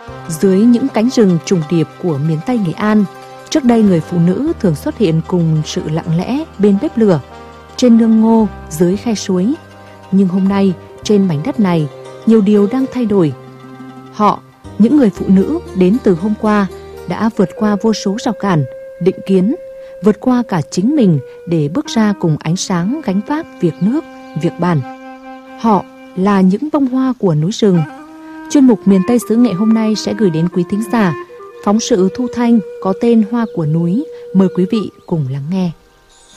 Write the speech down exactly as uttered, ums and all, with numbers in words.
Dưới những cánh rừng trùng điệp của miền Tây Nghệ An, trước đây người phụ nữ thường xuất hiện cùng sự lặng lẽ bên bếp lửa, trên nương ngô, dưới khe suối. Nhưng hôm nay, trên mảnh đất này, nhiều điều đang thay đổi. Họ, những người phụ nữ đến từ hôm qua, đã vượt qua vô số rào cản, định kiến, vượt qua cả chính mình để bước ra cùng ánh sáng gánh vác việc nước, việc bàn. Họ là những bông hoa của núi rừng. Chuyên mục Miền Tây xứ Nghệ hôm nay sẽ gửi đến quý thính giả phóng sự thu thanh có tên Hoa của núi. Mời quý vị cùng lắng nghe.